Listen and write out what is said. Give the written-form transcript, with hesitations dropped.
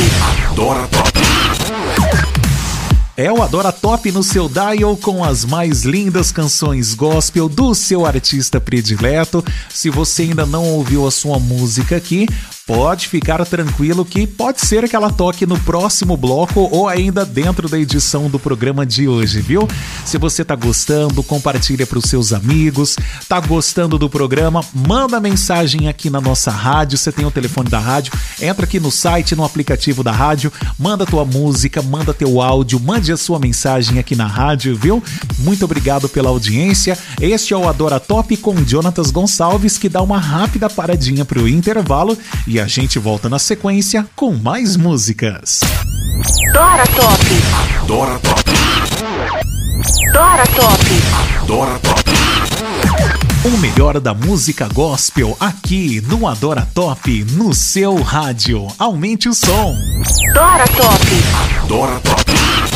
Adora Top. É o Adora Top no seu dial com as mais lindas canções gospel do seu artista predileto. Se você ainda não ouviu a sua música aqui, pode ficar tranquilo que pode ser que ela toque no próximo bloco ou ainda dentro da edição do programa de hoje, viu? Se você tá gostando, compartilha para os seus amigos. Tá gostando do programa? Manda mensagem aqui na nossa rádio. Você tem o telefone da rádio, entra aqui no site, no aplicativo da rádio, manda tua música, manda teu áudio, mande a sua mensagem aqui na rádio, viu? Muito obrigado pela audiência. Este é o Adora Top com Jonatas Gonçalves, que dá uma rápida paradinha pro intervalo e a gente volta na sequência com mais músicas. Adora Top. Adora Top. Adora Top. Adora Top. O melhor da música gospel aqui no Adora Top, no seu rádio. Aumente o som. Adora Top. Adora Top.